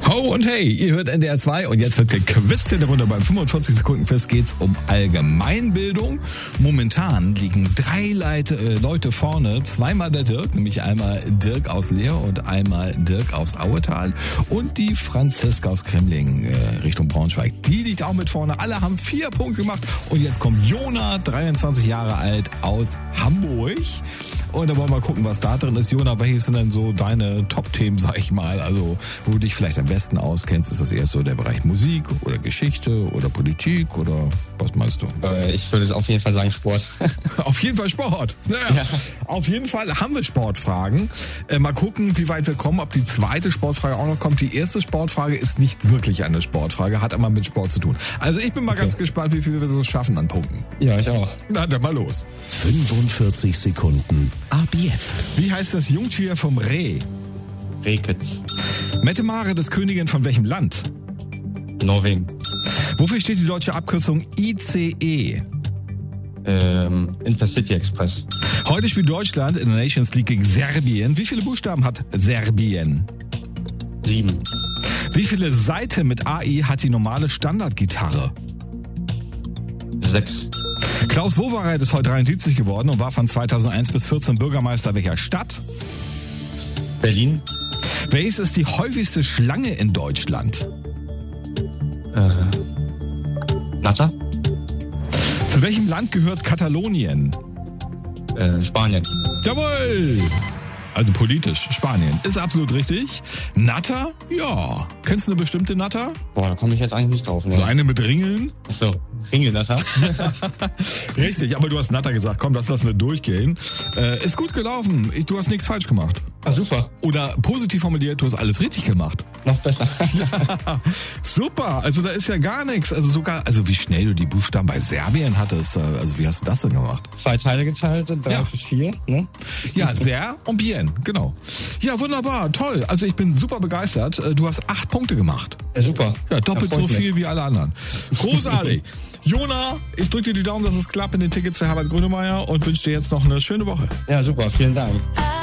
Ho und hey, ihr hört NDR 2 und jetzt wird gequizt in der Runde. Beim 45-Sekunden-Quiz geht's um Allgemeinbildung. Momentan liegen 3 Leute vorne, zweimal der Dirk, nämlich einmal Dirk aus Leer und einmal Dirk aus Auetal und die Franziska aus Kremling Richtung Braunschweig. Die liegt auch mit vorne. Alle haben 4 Punkte gemacht und jetzt kommt Jona, 23 Jahre alt, aus Hamburg. Und da wollen wir mal gucken, was da drin ist. Jona, welche sind denn so deine Top-Themen, sag ich mal? Also, wo du dich vielleicht am besten auskennst, ist das eher so der Bereich Musik oder Geschichte oder Politik oder was meinst du? Ich würde auf jeden Fall sagen Sport. Auf jeden Fall Sport. Naja, ja. Auf jeden Fall haben wir Sportfragen. Mal gucken, wie weit wir kommen, ob die zweite Sportfrage auch noch kommt. Die erste Sportfrage ist nicht wirklich eine Sportfrage, hat aber mit Sport zu tun. Also ich bin mal ganz gespannt, wie viel wir so schaffen an Punkten. Ja, ich auch. Na, dann mal los. 45 Sekunden ab jetzt. Wie heißt das Jungtier vom Reh? Rehkitz. Mette Mare ist Königin von welchem Land? Norwegen. Wofür steht die deutsche Abkürzung ICE? Intercity Express. Heute spielt Deutschland in der Nations League gegen Serbien. Wie viele Buchstaben hat Serbien? 7. Wie viele Saiten mit AI hat die normale Standardgitarre? 6. Klaus Wowereit ist heute 73 geworden und war von 2001 bis 14 Bürgermeister welcher Stadt? Berlin. Welches ist die häufigste Schlange in Deutschland? Natter. Zu welchem Land gehört Katalonien? Spanien. Jawohl! Also politisch, Spanien. Ist absolut richtig. Natter? Ja. Kennst du eine bestimmte Natter? Boah, da komme ich jetzt eigentlich nicht drauf. Ne? So eine mit Ringeln? Achso, Ringelnatter. Richtig, aber du hast Natter gesagt. Komm, das lassen wir durchgehen. Ist gut gelaufen. Du hast nichts falsch gemacht. Ah, super. Oder positiv formuliert, du hast alles richtig gemacht. Noch besser. Ja, super. Also da ist ja gar nichts. Also sogar, wie schnell du die Buchstaben bei Serbien hattest. Also wie hast du das denn gemacht? 2 Teile geteilt, 3 bis 4, ne? Ja, Ser und Bien, genau. Ja, wunderbar, toll. Also ich bin super begeistert. Du hast 8 Punkte gemacht. Ja, super. Ja, doppelt so viel wie alle anderen. Großartig. Jona, ich drücke dir die Daumen, dass es klappt mit den Tickets für Herbert Grönemeyer und wünsche dir jetzt noch eine schöne Woche. Ja, super. Vielen Dank.